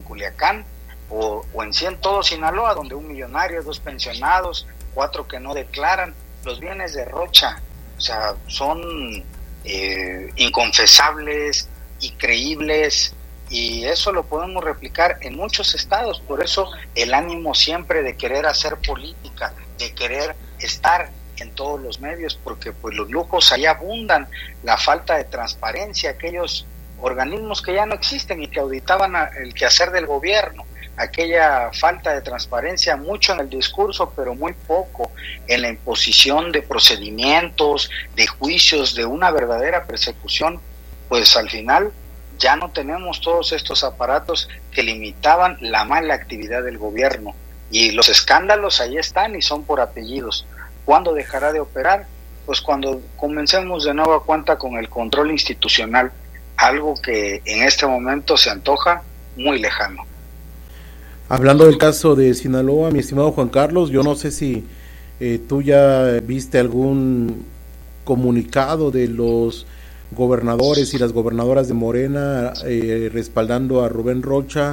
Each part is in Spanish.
Culiacán, o en sí en todo Sinaloa, donde un millonario, 2 pensionados, 4 que no declaran. Los bienes de Rocha, o sea, son inconfesables, increíbles, y eso lo podemos replicar en muchos estados. Por eso el ánimo siempre de querer hacer política, de querer estar en todos los medios, porque pues los lujos ahí abundan, la falta de transparencia, aquellos organismos que ya no existen y que auditaban el quehacer del gobierno, aquella falta de transparencia, mucho en el discurso, pero muy poco en la imposición de procedimientos, de juicios, de una verdadera persecución. Pues al final ya no tenemos todos estos aparatos que limitaban la mala actividad del gobierno, y los escándalos ahí están y son por apellidos. ¿Cuándo dejará de operar? Pues cuando comencemos de nueva cuenta con el control institucional, algo que en este momento se antoja muy lejano. Hablando del caso de Sinaloa, mi estimado Juan Carlos, yo no sé si tú ya viste algún comunicado de los gobernadores y las gobernadoras de Morena respaldando a Rubén Rocha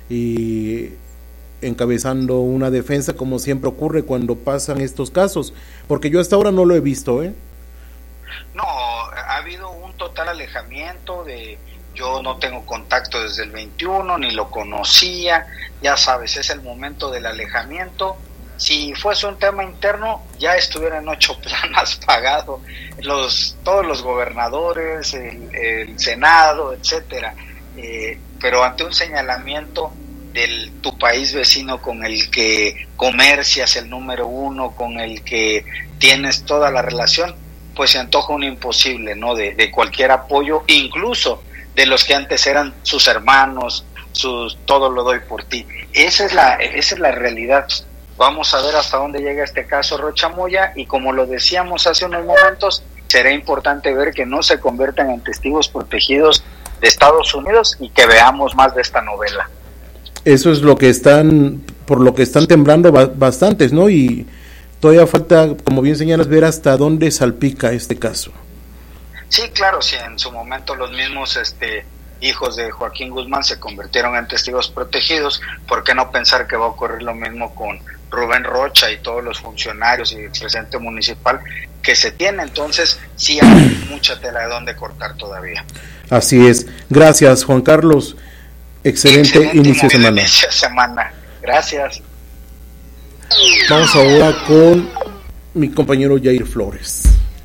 y encabezando una defensa, como siempre ocurre cuando pasan estos casos, porque yo hasta ahora no lo he visto. No, ha habido un total alejamiento yo no tengo contacto desde el 21, ni lo conocía, ya sabes, es el momento del alejamiento. Si fuese un tema interno, ya estuvieran 8 planas pagado, todos los gobernadores, el Senado, etcétera, pero ante un señalamiento de tu país vecino con el que comercias, el número 1, con el que tienes toda la relación, pues se antoja un imposible, ¿no? De cualquier apoyo, incluso de los que antes eran sus hermanos, todo lo doy por ti. Esa es la realidad. Vamos a ver hasta dónde llega este caso Rocha Moya, y como lo decíamos hace unos momentos, será importante ver que no se conviertan en testigos protegidos de Estados Unidos y que veamos más de esta novela. Eso es por lo que están temblando bastantes, ¿no? Y todavía falta, como bien señalas, ver hasta dónde salpica este caso. Sí, claro, si en su momento los mismos hijos de Joaquín Guzmán se convirtieron en testigos protegidos, ¿por qué no pensar que va a ocurrir lo mismo con Rubén Rocha y todos los funcionarios y el presidente municipal que se tiene? Entonces sí hay mucha tela de donde cortar todavía. Así es. Gracias, Juan Carlos. Excelente inicio de semana. Gracias. Vamos ahora con mi compañero Jair Flores.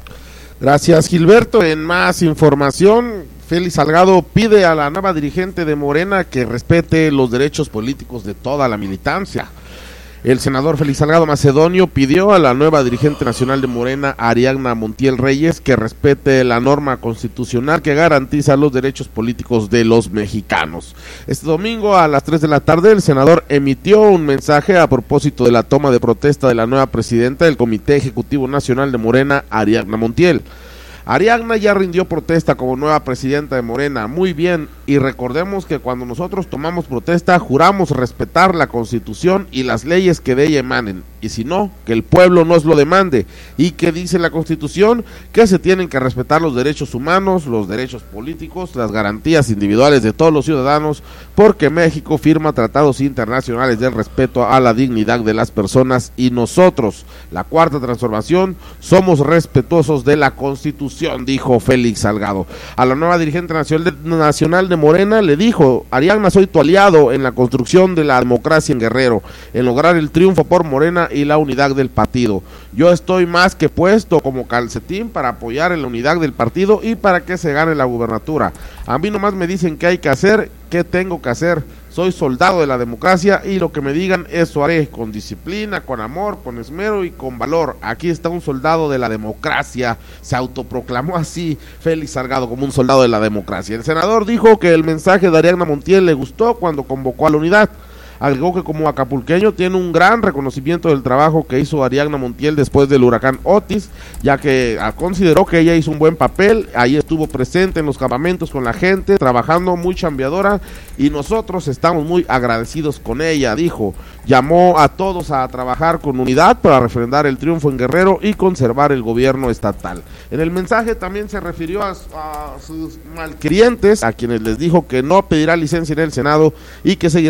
Gracias, Gilberto. En más información, Félix Salgado pide a la nueva dirigente de Morena que respete los derechos políticos de toda la militancia. El senador Félix Salgado Macedonio pidió a la nueva dirigente nacional de Morena, Ariadna Montiel Reyes, que respete la norma constitucional que garantiza los derechos políticos de los mexicanos. Este domingo a las 3 de la tarde, el senador emitió un mensaje a propósito de la toma de protesta de la nueva presidenta del Comité Ejecutivo Nacional de Morena, Ariadna Montiel. Ariadna ya rindió protesta como nueva presidenta de Morena, muy bien, y recordemos que cuando nosotros tomamos protesta juramos respetar la Constitución y las leyes que de ella emanen, y si no, que el pueblo nos lo demande. ¿Y que dice la Constitución? Que se tienen que respetar los derechos humanos, los derechos políticos, las garantías individuales de todos los ciudadanos, porque México firma tratados internacionales del respeto a la dignidad de las personas, y nosotros, la Cuarta Transformación, somos respetuosos de la Constitución, dijo Félix Salgado. A la nueva dirigente nacional de Morena le dijo: Ariadna, soy tu aliado en la construcción de la democracia en Guerrero, en lograr el triunfo por Morena y la unidad del partido. Yo estoy más que puesto como calcetín para apoyar en la unidad del partido y para que se gane la gubernatura. A mí nomás me dicen qué hay que hacer, qué tengo que hacer. Soy soldado de la democracia y lo que me digan eso haré, con disciplina, con amor, con esmero y con valor. Aquí está un soldado de la democracia. Se autoproclamó así Félix Salgado como un soldado de la democracia. El senador dijo que el mensaje de Ariadna Montiel le gustó cuando convocó a la unidad. Agregó que como acapulqueño tiene un gran reconocimiento del trabajo que hizo Ariadna Montiel después del huracán Otis, ya que consideró que ella hizo un buen papel, ahí estuvo presente en los campamentos con la gente, trabajando, muy chambeadora, y nosotros estamos muy agradecidos con ella, dijo. Llamó a todos a trabajar con unidad para refrendar el triunfo en Guerrero y conservar el gobierno estatal. En el mensaje también se refirió a sus malquerientes, a quienes les dijo que no pedirá licencia en el Senado y que seguirá